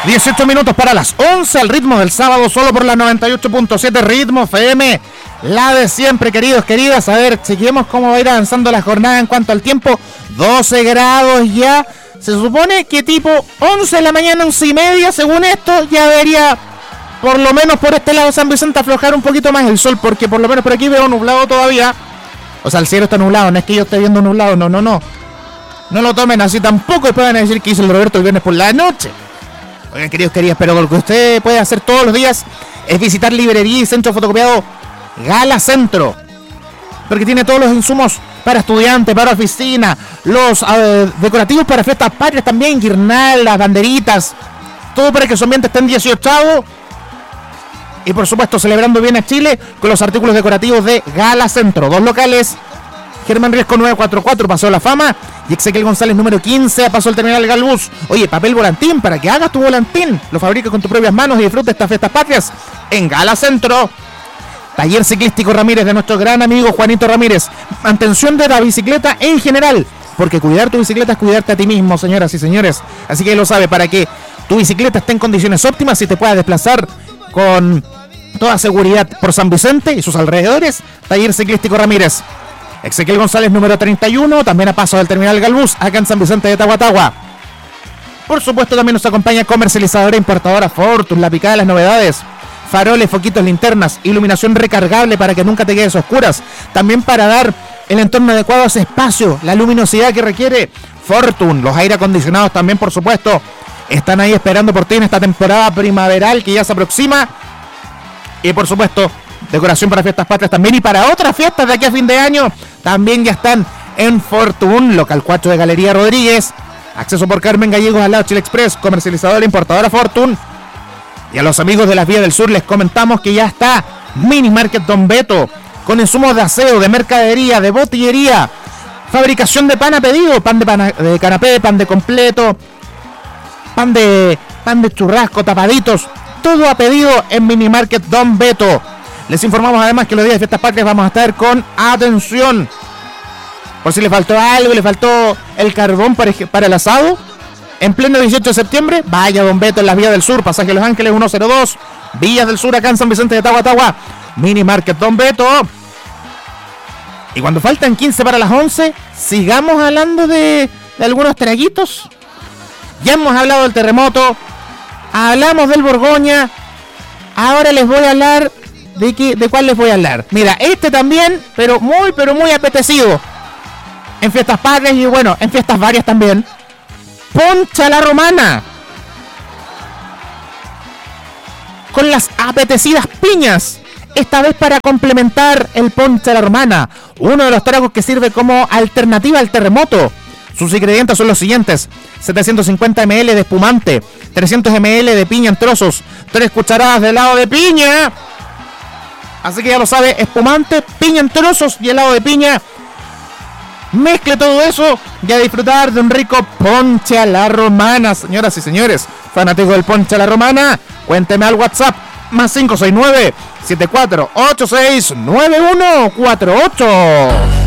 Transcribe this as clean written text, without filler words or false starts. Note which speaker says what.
Speaker 1: 18 minutos para las 11, al ritmo del sábado, solo por la 98.7 Ritmo FM, la de siempre, queridos, queridas. A ver, chequemos cómo va a ir avanzando la jornada en cuanto al tiempo. 12 grados ya. Se supone que tipo 11 de la mañana, 11 y media, según esto, ya debería, por lo menos por este lado de San Vicente, aflojar un poquito más el sol, porque por lo menos por aquí veo nublado todavía. O sea, el cielo está nublado, no es que yo esté viendo nublado, no. No lo tomen así tampoco, después van a decir que hizo el Roberto el viernes por la noche. Oigan, queridos, queridas, pero lo que usted puede hacer todos los días es visitar librería y centro fotocopiado Gala Centro, porque tiene todos los insumos para estudiantes, para oficina, los decorativos para fiestas patrias también, guirnaldas, banderitas, todo para que su ambiente esté en 18avo. Y por supuesto celebrando bien a Chile con los artículos decorativos de Gala Centro. 2 locales, Germán Riesco 944 pasó la fama y Ezequiel González número 15 pasó el terminal Galbus. Oye, papel volantín para que hagas tu volantín, lo fabricas con tus propias manos y disfrutes estas fiestas patrias en Gala Centro. Taller ciclístico Ramírez, de nuestro gran amigo Juanito Ramírez. Mantención de la bicicleta en general, porque cuidar tu bicicleta es cuidarte a ti mismo, señoras y señores. Así que lo sabe, para que tu bicicleta esté en condiciones óptimas y te puedas desplazar con toda seguridad por San Vicente y sus alrededores. Taller ciclístico Ramírez. Ezequiel González número 31, también a paso del terminal Galbus, acá en San Vicente de Tahuatahua. Por supuesto también nos acompaña comercializadora e importadora Fortune, la picada de las novedades. Faroles, foquitos, linternas, iluminación recargable para que nunca te quedes a oscuras. También para dar el entorno adecuado a ese espacio, la luminosidad que requiere Fortune. Los aire acondicionados también, por supuesto, están ahí esperando por ti en esta temporada primaveral que ya se aproxima. Y por supuesto, decoración para fiestas patrias también y para otras fiestas de aquí a fin de año. También ya están en Fortune, local 4 de Galería Rodríguez. Acceso por Carmen Gallegos al lado Chile Express, comercializadora e importadora Fortune. Y a los amigos de las Vías del Sur les comentamos que ya está Mini Market Don Beto, con insumos de aseo, de mercadería, de botillería, fabricación de pan a pedido, pan de canapé, pan de completo, pan de churrasco, tapaditos, todo a pedido en Mini Market Don Beto. Les informamos además que los días de fiestas patrias vamos a estar con atención. Por si le faltó algo, le faltó el carbón para el asado. En pleno 18 de septiembre, vaya Don Beto en las Vías del Sur, pasaje Los Ángeles 102, Villas del Sur acá en San Vicente de Tahuatahua, Mini Market Don Beto. Y cuando faltan 15 para las 11, sigamos hablando de algunos traguitos. Ya hemos hablado del terremoto, hablamos del Borgoña, ahora les voy a hablar de cuál les voy a hablar. Mira, este también, pero muy apetecido en fiestas patrias y bueno, en fiestas varias también. Ponche a la Romana, con las apetecidas piñas, esta vez para complementar el ponche a la Romana, uno de los tragos que sirve como alternativa al terremoto. Sus ingredientes son los siguientes: 750 ml de espumante, 300 ml de piña en trozos, 3 cucharadas de helado de piña. Así que ya lo sabe, espumante, piña en trozos y helado de piña. Mezcle todo eso y a disfrutar de un rico ponche a la Romana. Señoras y señores, fanáticos del ponche a la Romana, cuénteme al WhatsApp +569-7486-9148.